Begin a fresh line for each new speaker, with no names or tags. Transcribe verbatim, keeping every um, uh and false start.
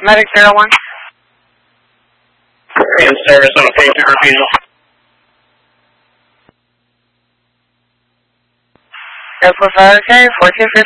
Medic zero one.
In service on a patient refusal.
Airport five, okay, four two four